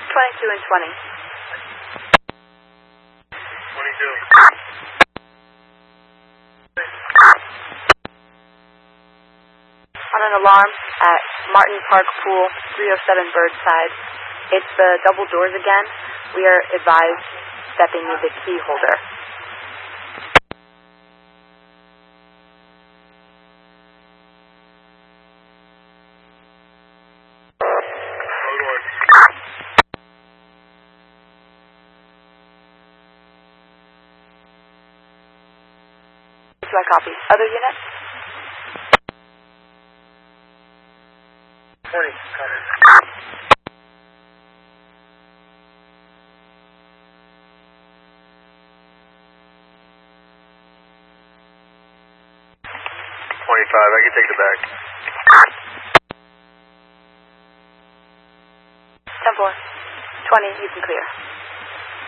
22 and 20. 22. On an alarm at Martin Park Pool, 307 Birdside. It's the double doors again. We are advised that they need the key holder. So I copy. Other units? 20. Copy. 25. I can take the back. 10-4. 20, you can clear.